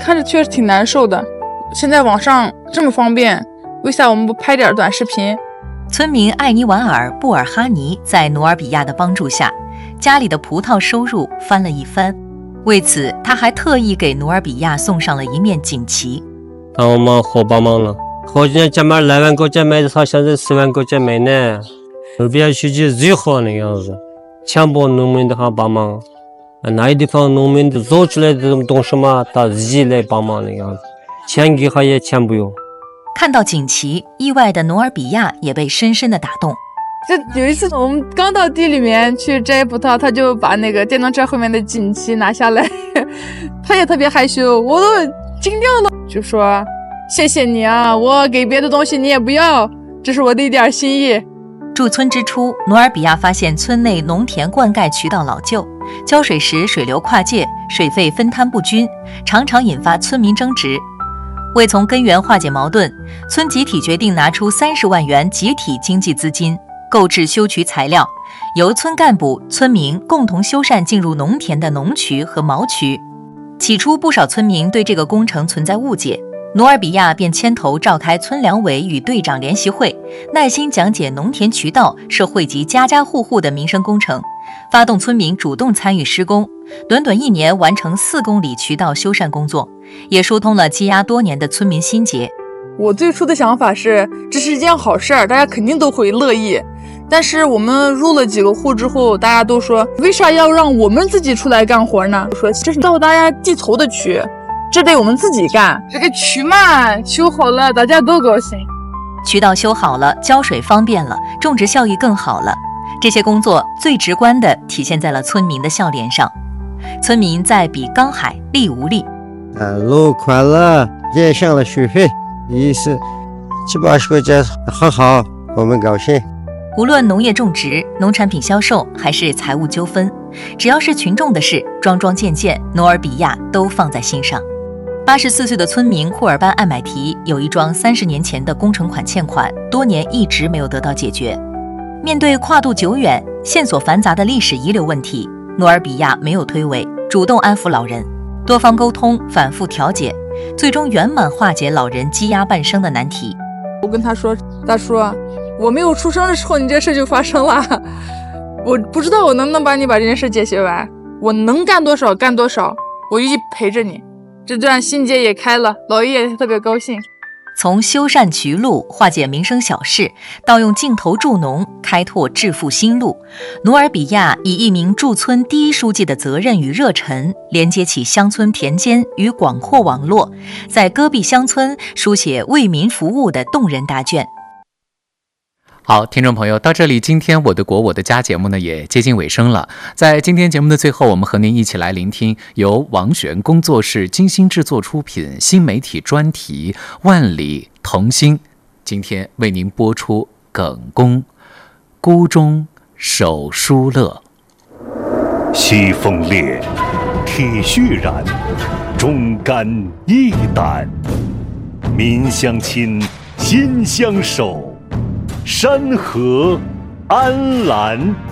看着确实挺难受的。现在网上这么方便，为啥我们不拍点短视频？ 村民艾尼瓦尔·布尔哈尼在努尔比亚的帮助下，家里的葡萄收入翻了一番。为此，他还特意给努尔比亚送上了一面锦旗。 我们好帮忙了，好几年前买2万块钱买的草，现在4万块钱买呢。努尔比亚区级最好那样子，强迫农民的还帮忙。哪一地方农民做出来的这种东西嘛，他自己来帮忙那样子，钱给他也钱不用。 看到锦旗，意外的努尔比亚也被深深的打动。 就有一次我们刚到地里面去摘葡萄，他就把那个电动车后面的锦旗拿下来，他也特别害羞，我都惊掉了，就说谢谢你啊，我给别的东西你也不要，这是我的一点心意。 驻村之初，努尔比亚发现村内农田灌溉渠道老旧，浇水时水流跨界，水费分摊不均，常常引发村民争执。为从根源化解矛盾，村集体决定拿出30万元集体经济资金，购置修渠材料，由村干部、村民共同修缮进入农田的农渠和毛渠。起初，不少村民对这个工程存在误解，努尔比亚便牵头召开村粮委与队长联席会，耐心讲解农田渠道是惠及家家户户的民生工程，发动村民主动参与施工，短短1年完成4公里渠道修缮工作，也疏通了积压多年的村民心结。 我最初的想法是，这是一件好事儿，大家肯定都会乐意。但是我们入了几个户之后，大家都说，为啥要让我们自己出来干活呢？说这是到大家地头的渠，这得我们自己干。这个渠嘛，修好了，大家都高兴。 渠道修好了，浇水方便了，种植效益更好了。这些工作最直观地体现在了村民的笑脸上。村民在比刚海力无力。 路宽了，减省了水费，意思7-80块钱很好，我们高兴。 无论农业种植、农产品销售还是财务纠纷，只要是群众的事，桩桩件件，努尔比亚都放在心上。84岁的村民库尔班艾买提有一桩30年前的工程款欠款，多年一直没有得到解决。面对跨度久远、线索繁杂的历史遗留问题，努尔比亚没有推诿，主动安抚老人，多方沟通，反复调解，最终圆满化解老人积压半生的难题。 我跟他说，大叔，我没有出生的时候，你这事就发生了。我不知道我能不能帮你把这件事解决完，我能干多少干多少，我一陪着你。这段心结也开了，老爷爷特别高兴。 从修缮渠路、化解民生小事，到用镜头助农，开拓致富新路，努尔比亚以一名驻村第一书记的责任与热忱，连接起乡村田间与广阔网络，在戈壁乡村书写为民服务的动人答卷。 好，听众朋友，到这里，今天我的国我的家节目呢也接近尾声了。在今天节目的最后，我们和您一起来聆听由王璇工作室精心制作出品新媒体专题《万里同心》，今天为您播出耿恭孤中守疏乐。 西风烈，铁血燃，忠肝义胆，民相亲，心相守，山河安澜。